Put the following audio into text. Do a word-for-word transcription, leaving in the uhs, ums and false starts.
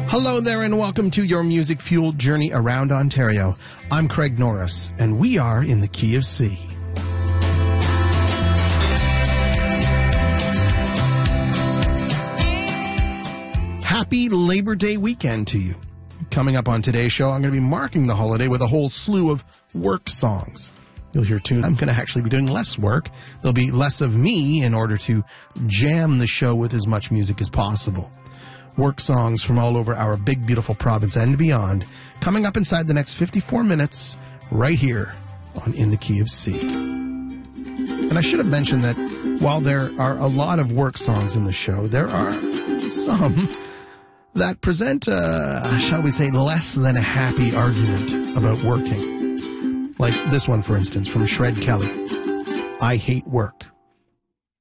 Hello there and welcome to your music-fueled journey around Ontario. I'm Craig Norris, and we are in the Key of C. Happy Labor Day weekend to you. Coming up on today's show, I'm going to be marking the holiday with a whole slew of work songs. You'll hear tunes. I'm going to actually be doing less work. There'll be less of me in order to jam the show with as much music as possible. Work songs from all over our big, beautiful province and beyond, coming up inside the next fifty-four minutes, right here on In the Key of C. And I should have mentioned that while there are a lot of work songs in the show, there are some that present, uh, shall we say, less than a happy argument about working. Like this one, for instance, from Shred Kelly, I Hate Work.